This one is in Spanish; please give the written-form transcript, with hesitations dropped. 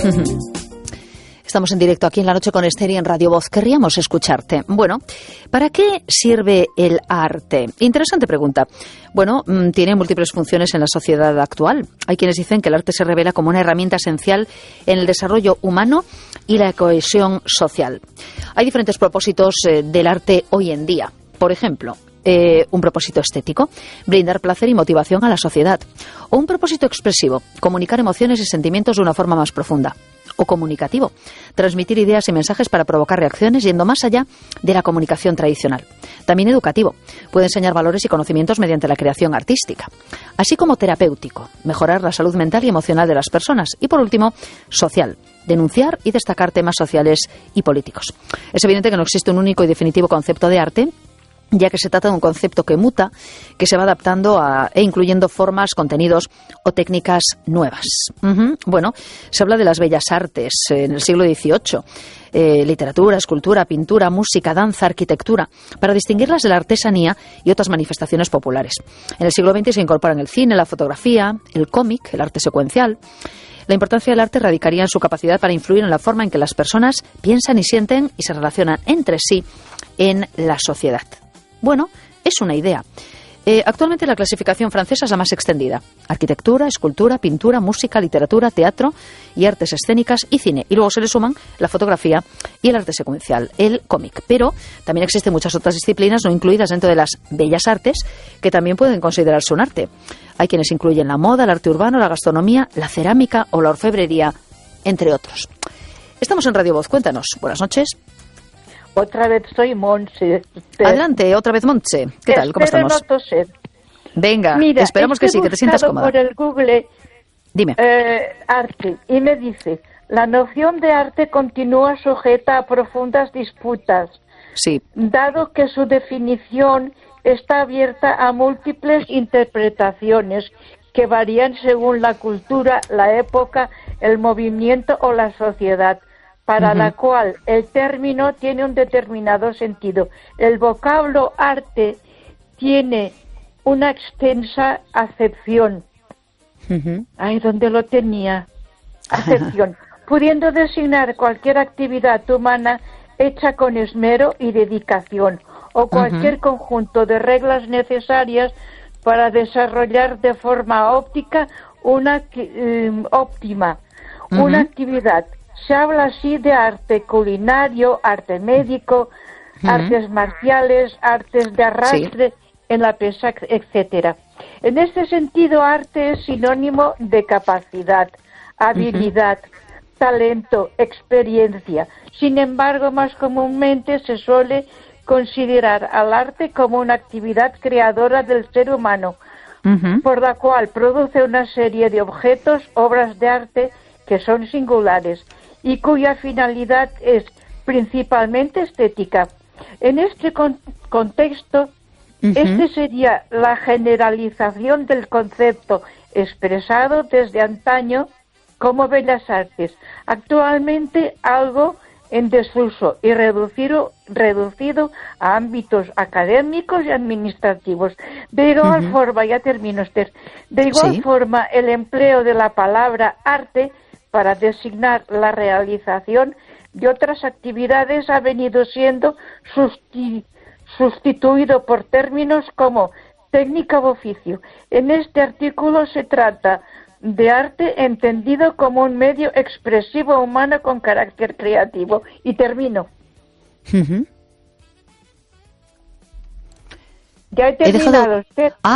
Estamos en directo aquí en La Noche con Esther y en Radio Voz. Querríamos escucharte. Bueno, ¿para qué sirve el arte? Interesante pregunta. Bueno, tiene múltiples funciones en la sociedad actual. Hay quienes dicen que el arte se revela como una herramienta esencial en el desarrollo humano y la cohesión social. Hay diferentes propósitos del arte hoy en día. Por ejemplo, un propósito estético, brindar placer y motivación a la sociedad. O un propósito expresivo, comunicar emociones y sentimientos de una forma más profunda. O comunicativo, transmitir ideas y mensajes para provocar reacciones yendo más allá de la comunicación tradicional. También educativo, puede enseñar valores y conocimientos mediante la creación artística. Así como terapéutico, mejorar la salud mental y emocional de las personas. Y por último, social, denunciar y destacar temas sociales y políticos. Es evidente que no existe un único y definitivo concepto de arte, ya que se trata de un concepto que muta, que se va adaptando e incluyendo formas, contenidos o técnicas nuevas. Bueno, se habla de las bellas artes en el siglo XVIII, literatura, escultura, pintura, música, danza, arquitectura, para distinguirlas de la artesanía y otras manifestaciones populares. En el siglo XX se incorporan el cine, la fotografía, el cómic, el arte secuencial. La importancia del arte radicaría en su capacidad para influir en la forma en que las personas piensan y sienten y se relacionan entre sí en la sociedad. Bueno, es una idea. Actualmente la clasificación francesa es la más extendida. Arquitectura, escultura, pintura, música, literatura, teatro y artes escénicas y cine. Y luego se le suman la fotografía y el arte secuencial, el cómic. Pero también existen muchas otras disciplinas no incluidas dentro de las bellas artes que también pueden considerarse un arte. Hay quienes incluyen la moda, el arte urbano, la gastronomía, la cerámica o la orfebrería, entre otros. Estamos en Radio Voz. Cuéntanos. Buenas noches. Otra vez soy Montse. Adelante, otra vez Montse. ¿Qué tal? ¿Cómo estamos? No toser. Venga, mira, esperamos que sí, que te sientas cómoda. Por el Google, dime. Arte, y me dice, la noción de arte continúa sujeta a profundas disputas, sí, dado que su definición está abierta a múltiples interpretaciones que varían según la cultura, la época, el movimiento o la sociedad, para la cual el término tiene un determinado sentido. El vocablo arte tiene una extensa acepción. Ay, ¿dónde lo tenía? Acepción. Pudiendo designar cualquier actividad humana hecha con esmero y dedicación, o cualquier conjunto de reglas necesarias para desarrollar de forma óptima una actividad. Se habla así de arte culinario, arte médico, artes marciales, artes de arrastre en la pesa, etcétera. En este sentido, arte es sinónimo de capacidad, habilidad, talento, experiencia. Sin embargo, más comúnmente se suele considerar al arte como una actividad creadora del ser humano, por la cual produce una serie de objetos, obras de arte que son singulares y cuya finalidad es principalmente estética. En este contexto, este sería la generalización del concepto expresado desde antaño como bellas artes, actualmente algo en desuso y reducido a ámbitos académicos y administrativos. De igual forma, ya termino, Esther, de igual forma el empleo de la palabra arte para designar la realización de otras actividades ha venido siendo sustituido por términos como técnica o oficio. En este artículo se trata de arte entendido como un medio expresivo humano con carácter creativo. Y termino. Ya he terminado, Esther.